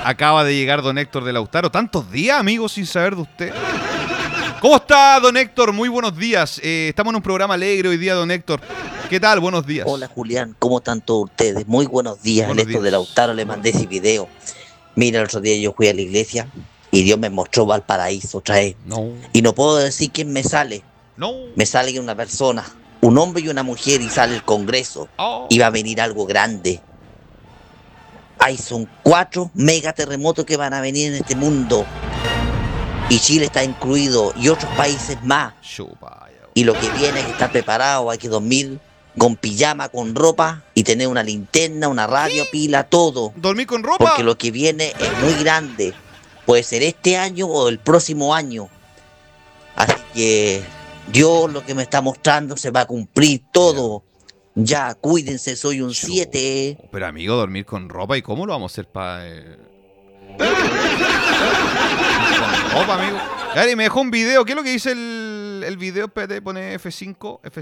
Acaba de llegar don Héctor de Lautaro. Tantos días, amigos, sin saber de usted. ¿Cómo está, don Héctor? Muy buenos días. Estamos en un programa alegre hoy día, don Héctor. ¿Qué tal? Buenos días. Hola Julián, ¿cómo están todos ustedes? Muy buenos días. Buenos El Héctor días. de Lautaro le mandé ese video. Mira, el otro día yo fui a la iglesia y Dios me mostró Valparaíso otra vez. No. Y no puedo decir quién me sale. No. Me sale una persona, un hombre y una mujer, y sale el Congreso. Oh. Y va a venir algo grande. Ay, son 4 megaterremotos que van a venir en este mundo. Y Chile está incluido y otros países más. Y lo que viene es que estar preparado, hay que dormir con pijama, con ropa y tener una linterna, una radio, pila, todo. ¿Dormir con ropa? Porque lo que viene es muy grande. Puede ser este año o el próximo año. Así que Dios lo que me está mostrando se va a cumplir todo. Ya, cuídense, soy un 7. Pero amigo, dormir con ropa, ¿y cómo lo vamos a hacer para...? Con ropa, amigo. Gary me dejó un video. ¿Qué es lo que dice el video? Espérate, pone F5.